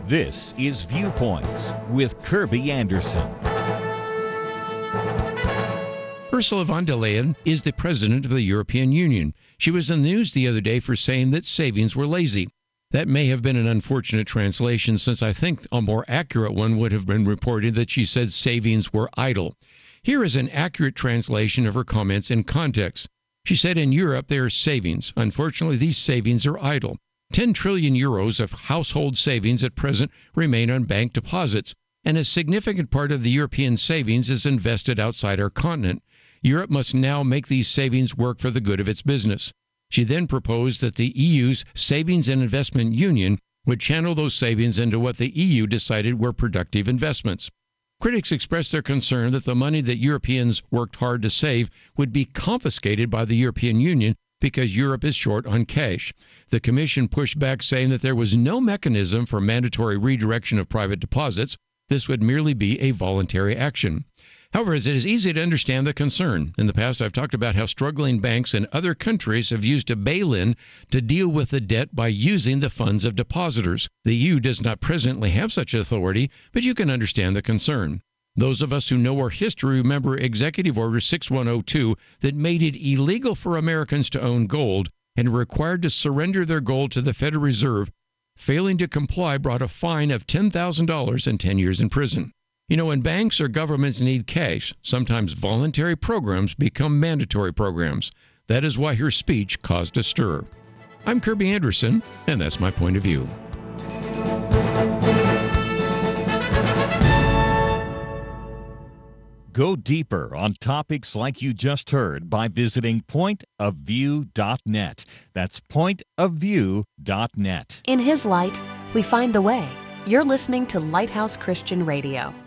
This is Viewpoints with Kirby Anderson. Ursula von der Leyen is the president of the European Union. She was in the news the other day for saying that savings were lazy. That may have been an unfortunate translation, since I think a more accurate one would have been reported that she said savings were idle. Here is an accurate translation of her comments in context. She said in Europe there are savings. Unfortunately, these savings are idle. 10 trillion euros of household savings at present remain on bank deposits, and a significant part of the European savings is invested outside our continent. Europe must now make these savings work for the good of its business. She then proposed that the EU's Savings and Investment Union would channel those savings into what the EU decided were productive investments. Critics expressed their concern that the money that Europeans worked hard to save would be confiscated by the European Union because Europe is short on cash. The Commission pushed back, saying that there was no mechanism for mandatory redirection of private deposits. This would merely be a voluntary action. However, it is easy to understand the concern. In the past, I've talked about how struggling banks in other countries have used a bail-in to deal with the debt by using the funds of depositors. The EU does not presently have such authority, but you can understand the concern. Those of us who know our history remember Executive Order 6102 that made it illegal for Americans to own gold and were required to surrender their gold to the Federal Reserve. Failing to comply brought a fine of $10,000 and 10 years in prison. You know, when banks or governments need cash, sometimes voluntary programs become mandatory programs. That is why her speech caused a stir. I'm Kirby Anderson, and that's my point of view. Go deeper on topics like you just heard by visiting pointofview.net. That's pointofview.net. In His light, we find the way. You're listening to Lighthouse Christian Radio.